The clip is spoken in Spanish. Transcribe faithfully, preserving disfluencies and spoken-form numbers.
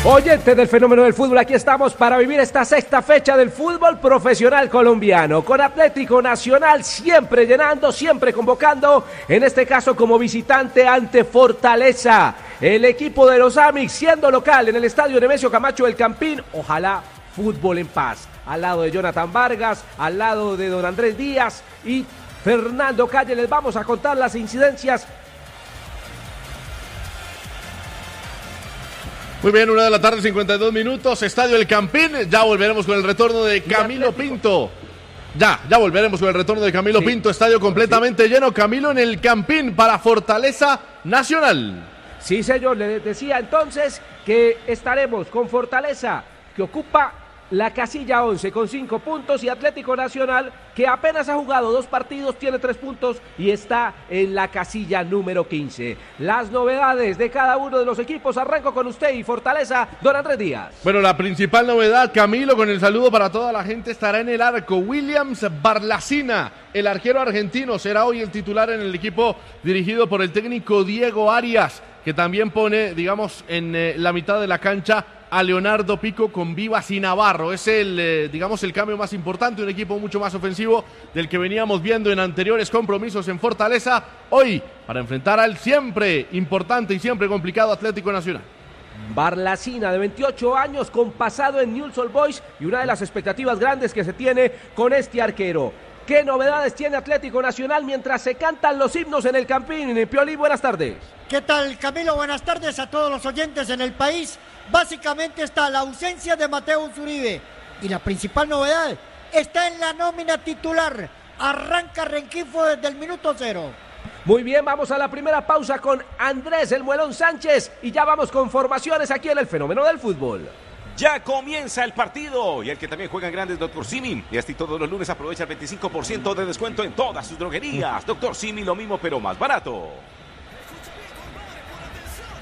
Oyentes del fenómeno del fútbol, aquí estamos para vivir esta sexta fecha del fútbol profesional colombiano, con Atlético Nacional siempre llenando, siempre convocando, en este caso como visitante ante Fortaleza. El equipo de los Amix siendo local en el estadio Nemesio Camacho del Campín, ojalá fútbol en paz, al lado de Jonathan Vargas, al lado de don Andrés Díaz y Fernando Calle. Les vamos a contar las incidencias. Muy bien, una de la tarde, cincuenta y dos minutos, Estadio El Campín. Ya volveremos con el retorno de Camilo Pinto. Ya, ya volveremos con el retorno de Camilo sí. Pinto. Estadio completamente sí. lleno. Camilo en el Campín para Fortaleza Nacional. Sí, señor, le decía entonces que estaremos con Fortaleza, que ocupa la casilla once con cinco puntos, y Atlético Nacional, que apenas ha jugado dos partidos, tiene tres puntos y está en la casilla número quince. Las novedades de cada uno de los equipos, arranco con usted y Fortaleza, don Andrés Díaz. Bueno, la principal novedad, Camilo, con el saludo para toda la gente, estará en el arco Williams Barlacina, el arquero argentino, será hoy el titular en el equipo dirigido por el técnico Diego Arias, que también pone, digamos, en eh, la mitad de la cancha a Leonardo Pico con Vivas y Navarro. Es el, eh, digamos, el cambio más importante, un equipo mucho más ofensivo del que veníamos viendo en anteriores compromisos en Fortaleza, hoy para enfrentar al siempre importante y siempre complicado Atlético Nacional. Barlacina, de veintiocho años, con pasado en Newell's Old Boys, y una de las expectativas grandes que se tiene con este arquero. ¿Qué novedades tiene Atlético Nacional mientras se cantan los himnos en el Campín? Pioli, buenas tardes. ¿Qué tal, Camilo? Buenas tardes a todos los oyentes en el país. Básicamente está la ausencia de Mateo Zuribe, y la principal novedad está en la nómina titular. Arranca Renquifo desde el minuto cero. Muy bien, vamos a la primera pausa con Andrés El Muelón Sánchez y ya vamos con formaciones aquí en el fenómeno del fútbol. Ya comienza el partido, y el que también juega en grandes, Doctor Simi. Y así todos los lunes aprovecha el veinticinco por ciento de descuento en todas sus droguerías. Doctor Simi, lo mismo pero más barato.